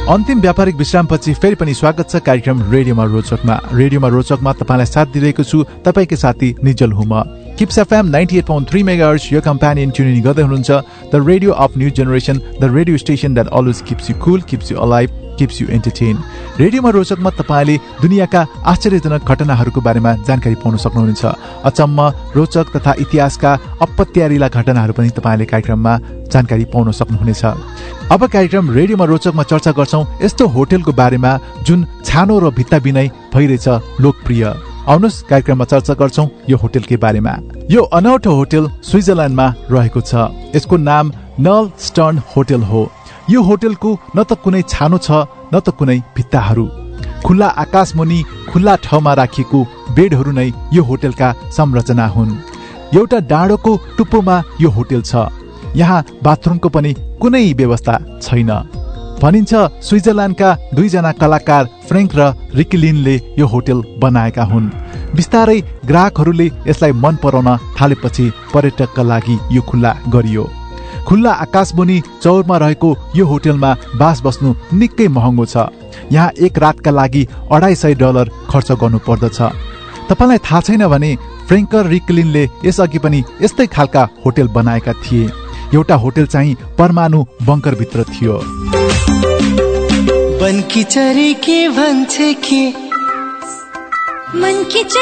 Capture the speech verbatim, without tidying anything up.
अन्तिम व्यापारिक विश्रामपछि फेरि पनि स्वागत छ कार्यक्रम रेडियोमा रोचकमा। रेडियोमा रोचकमा तपाईलाई साथ दिइरहेको छु तपाईकै साथी निजल हुम। Kips FM ninety at point three megahertz यो कम्प्यानियन ट्युनिङ गर्दै हुनुहुन्छ। The radio of new generation, the radio station that always kips you Kul, kips you alive, kips you entertain. रेडियोमा रोचकमा तपाईँले दुनियाँका आश्चर्यजनक घटनाहरूको बारेमा जानकारी पाउन सक्नुहुनेछ। अचम्म, रोचक तथा इतिहासका अपत्यारिला घटनाहरू पनि तपाईँले कार्यक्रममा जानकारी पाउन सक्नुहुनेछ। अब कार्यक्रम रेडियोमा रोचकमा चर्चा गर्छौं यस्तो होटलको बारेमा जुन छानो र भित्ता बिनै भइरहेछ लोकप्रिय। आउनुहोस् कार्यक्रममा चर्चा गर्छौं यो होटलकै बारेमा। यो अनौठो होटल स्विजरल्यान्डमा रहेको छ। यसको नाम नल स्टर्न होटल हो। यो होटलको न त कुनै छानो छ न त कुनै भित्ताहरू। खुल्ला आकाशमुनि खुल्ला ठाउँमा राखिएको बेडहरू नै यो होटलका संरचना हुन्। एउटा डाँडोको टुप्पोमा यो होटल छ। यहाँ बाथरुमको पनि कुनै व्यवस्था छैन। भनिन्छ स्विजरल्यान्डका दुईजना कलाकार फ्रेङ्क र रिकिलिनले यो होटल बनाएका हुन्। बिस्तारै ग्राहकहरूले यसलाई मन पराउन थालेपछि पर्यटकका लागि यो खुल्ला गरियो। खुल्ला आकाशमुनि चौरमा रहेको यो होटलमा बास बस्नु निकै महँगो छ। यहाँ एक रातका लागि अढाई सय डलर खर्च गर्नु पर्दछ। तपाईँलाई थाहा छैन भने फ्रेङ्क रिकलिनले यसअघि पनि यस्तै खालका होटल बनाएका थिए। एउटा होटल चाहिँ परमाणु बङ्कर भित्र थियो। बनकी चरी के भन्छ के मन की